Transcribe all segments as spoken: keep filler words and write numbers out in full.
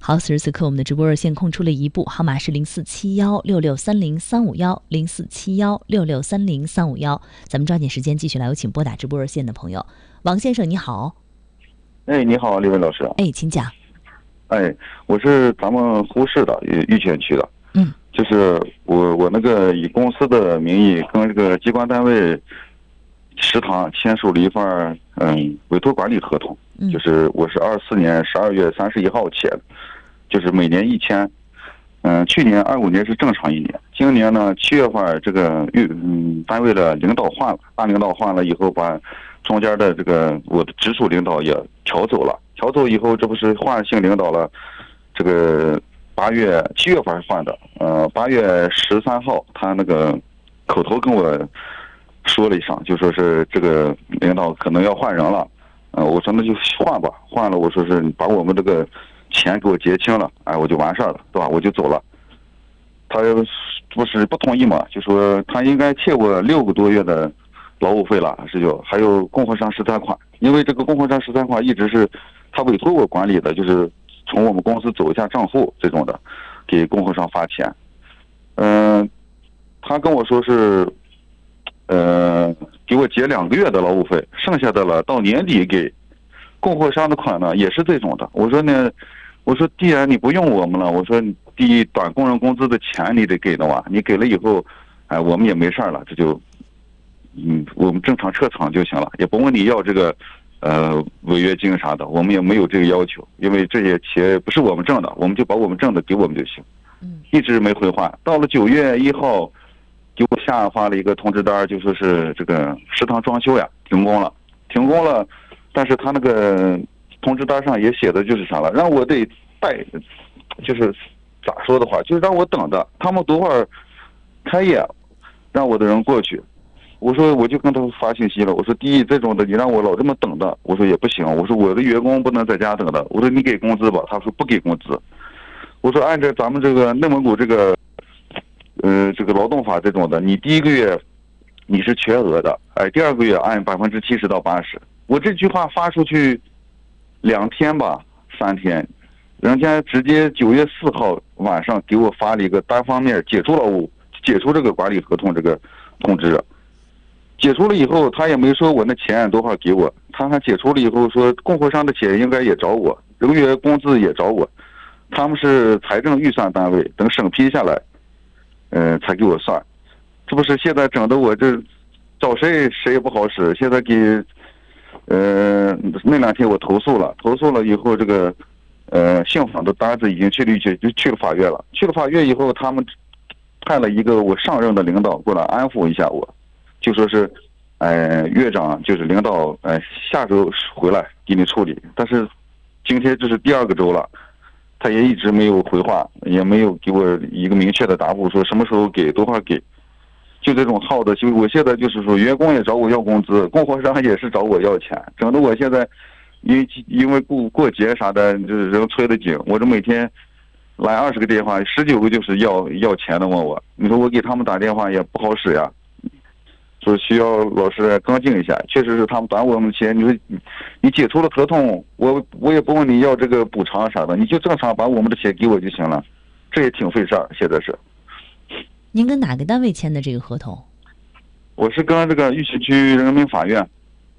好，此时此刻我们的直播热线空出了一部，号码是零四七幺六六三零三五幺零四七幺六六三零三五幺。咱们抓紧时间继续来有请拨打直播热线的朋友，王先生你好。 哎，你好，李文老师。 哎，请讲。 哎，我是咱们呼市的玉泉区的。 嗯， 就是我我那个以公司的名义跟这个机关单位食堂签署了一份嗯委托管理合同。 嗯， 就是我是二四年十二月三十一号签的，就是每年一签。嗯，去年二五年是正常一年，今年呢七月份这个玉嗯单位的领导换了，大领导换了以后，把中间的这个我的直属领导也调走了，调走以后，这不是换新领导了？这个八月七月份换的，呃，八月十三号他那个口头跟我说了一声，就说是这个领导可能要换人了。呃，我说那就换吧，换了，我说是把我们这个钱给我结清了，哎，我就完事儿了，对吧？我就走了。他不是不同意嘛，就说他应该欠我六个多月的劳务费了，是就还有供货商十三款，因为这个供货商十三款一直是他委托我管理的，就是从我们公司走一下账户这种的，给供货商发钱。嗯、呃，他跟我说是。呃，给我结两个月的劳务费，剩下的了到年底给供货商的款呢，也是这种的。我说呢，我说既然你不用我们了，我说第一短工人工资的钱你得给的哇，你给了以后，哎，我们也没事了，这就，嗯，我们正常撤场就行了，也不问你要这个呃违约金啥的，我们也没有这个要求，因为这些钱不是我们挣的，我们就把我们挣的给我们就行。 嗯， 一直没回话，到了九月一号。给我下发了一个通知单，就说是这个食堂装修呀停工了，停工了，但是他那个通知单上也写的就是啥了，让我得带，就是咋说的话，就是让我等着他们多会儿开业，让我的人过去。我说我就跟他发信息了，我说第一这种的你让我老这么等的，我说也不行，我说我的员工不能在家等的，我说你给工资吧，他说不给工资，我说按照咱们这个内蒙古这个。呃，这个劳动法这种的，你第一个月你是全额的，哎，第二个月按百分之七十到八十。我这句话发出去两天吧，三天，人家直接九月四号晚上给我发了一个单方面解除劳务、解除这个管理合同这个通知。解除了以后，他也没说我那钱多少给我，他还解除了以后说供货商的钱应该也找我，人员工资也找我，他们是财政预算单位，等审批下来。呃，才给我算，这不是现在整的我这找谁谁也不好使。现在给，呃，那两天我投诉了，投诉了以后，这个呃信访的单子已经去了去就去了法院了。去了法院以后，他们派了一个我上任的领导过来安抚一下我，就说是，呃，院长就是领导，呃，下周回来给你处理。但是今天这是第二个周了。他也一直没有回话，也没有给我一个明确的答复，说什么时候给多少给，就这种耗的。就我现在就是说，员工也找我要工资，供货商也是找我要钱，整的我现在因为因为过过节啥的，就是人催得紧，我这每天来二十个电话，十九个就是要要钱的问我，你说我给他们打电话也不好使呀。说需要老师跟进一下，确实是他们短我们钱。你说你解除了合同，我我也不问你要这个补偿啥的，你就正常把我们的钱给我就行了，这也挺费事儿。现在是。 您跟哪个单位签的这个合同？ 我是跟这个玉泉区人民法院。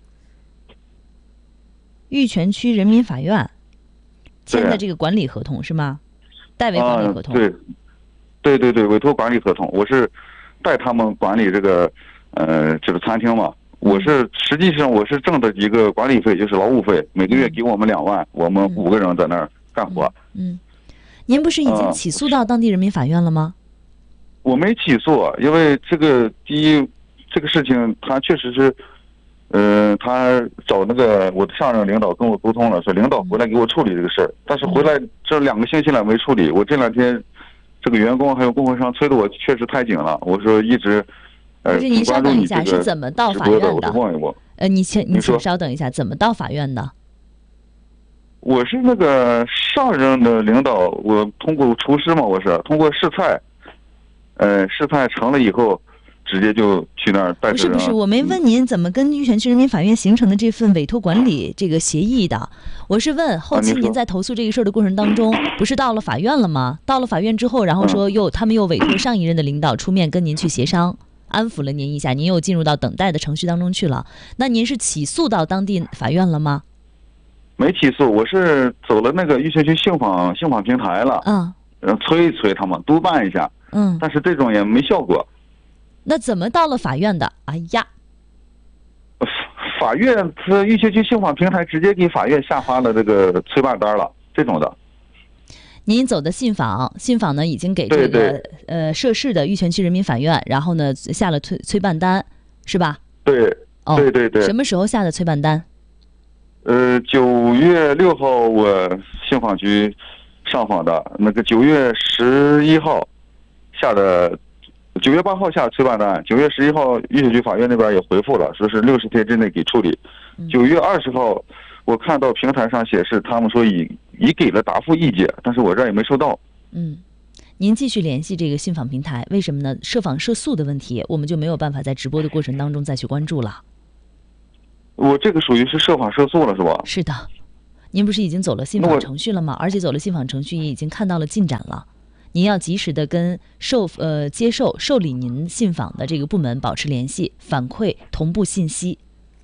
玉泉区人民法院签的这个管理合同是吗？代为管理合同。 啊、对，对对对，委托管理合同，我是代他们管理这个。呃，这个餐厅嘛，我是实际上我是挣的一个管理费，就是劳务费，每个月给我们两万，我们五个人在那儿干活。 嗯，嗯您不是已经起诉到当地人民法院了吗？ 呃、我没起诉，因为这个第一，这个事情他确实是，呃，他找那个我的上任领导跟我沟通了，说领导回来给我处理这个事儿，但是回来这两个星期了没处理，我这两天这个员工还有供货商催得我确实太紧了，我说一直。 不是，您稍等一下，是怎么到法院的？呃，你请你请稍等一下，怎么到法院的？ 我是那个上任的领导，我通过厨师嘛，我是通过试菜，呃，试菜成了以后， 直接就去那儿带着。 不是不是，我没问您怎么跟玉泉区人民法院形成的这份委托管理这个协议的，我是问后期您在投诉这个事儿的过程当中，不是到了法院了吗？到了法院之后，然后说又他们又委托上一任的领导出面跟您去协商，安抚了您一下，您又进入到等待的程序当中去了。那您是起诉到当地法院了吗？ 没起诉，我是走了那个玉泉区信访信访平台了， 嗯， 催一催他们督办一下， 嗯， 但是这种也没效果。 那怎么到了法院的？哎呀， 法院他玉泉区信访平台直接给法院下发了这个催办单了，这种的。 您走的信访，信访呢已经给这个对对呃涉事的玉泉区人民法院，然后呢下了催催办单，是吧？ 对， 哦， 对对对。 什么时候下的催办单？ 呃，九月六号我信访局上访的，那个九月十一号下的。九月八号下催办单，九月十一号玉泉区法院那边也回复了，说是六十天之内给处理。九月二十号，我看到平台上显示他们说已已给了答复意见，但是我这儿也没收到。 嗯，您继续联系这个信访平台，为什么呢？涉访涉诉的问题，我们就没有办法在直播的过程当中再去关注了。 我这个属于是涉访涉诉了，是吧？ 是的，您不是已经走了信访程序了吗？而且走了信访程序也已经看到了进展了。您要及时的跟受呃接受受理您信访的这个部门保持联系，反馈同步信息。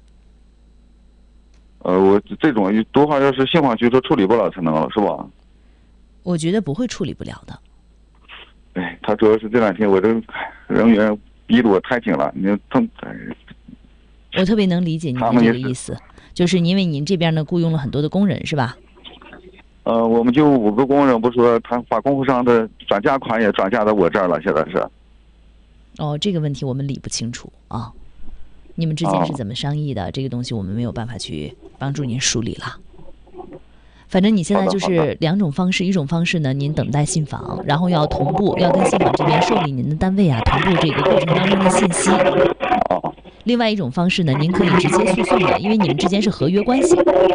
呃，我这种多少要是信访局都处理不了才能了，是吧？ 我觉得不会处理不了的。 哎，他主要是这两天我这人员逼得我太紧了，你他， 我特别能理解您的这个意思，就是因为您这边呢雇佣了很多的工人，是吧？ 呃，我们就五个工人，不说他把供货商的转嫁款也转嫁到我这儿了，现在是。 哦，这个问题我们理不清楚啊，你们之间是怎么商议的？哦、这个东西我们没有办法去帮助您梳理了。反正你现在就是两种方式，一种方式呢，您等待信访，然后要同步，要跟信访这边受理您的单位啊同步这个过程当中的信息。另外一种方式呢，您可以直接诉讼的，因为你们之间是合约关系。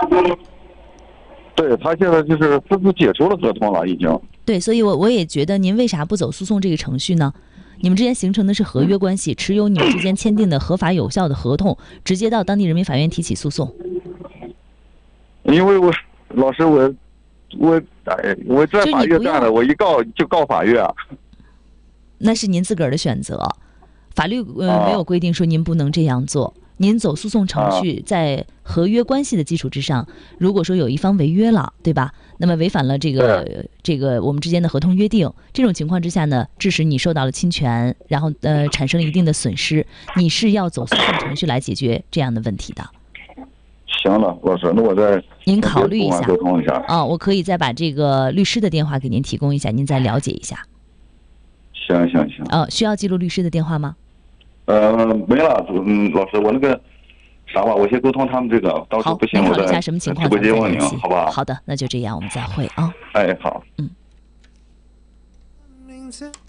对，他现在就是私自解除了合同了，已经。 对，所以我我也觉得您为啥不走诉讼这个程序呢？你们之间形成的是合约关系，持有你们之间签订的合法有效的合同，直接到当地人民法院提起诉讼。 因为我老师我我哎我在法院干的，我一告就告法院。 那是您自个儿的选择，法律呃没有规定说您不能这样做。您走诉讼程序，在合约关系的基础之上，如果说有一方违约了，对吧？那么违反了这个这个我们之间的合同约定，这种情况之下呢，致使你受到了侵权，然后呃产生了一定的损失，你是要走诉讼程序来解决这样的问题的。 行了，老师，那我再您考虑一下， 沟通一下啊，我可以再把这个律师的电话给您提供一下，您再了解一下。 行行行。 呃，需要记录律师的电话吗？ 呃，没了，嗯，老师，我那个啥吧，我先沟通他们这个，到时候不行我再一下什么情况直播间问您，好吧？ 好的，那就这样，我们再会啊。 哎，好。 嗯。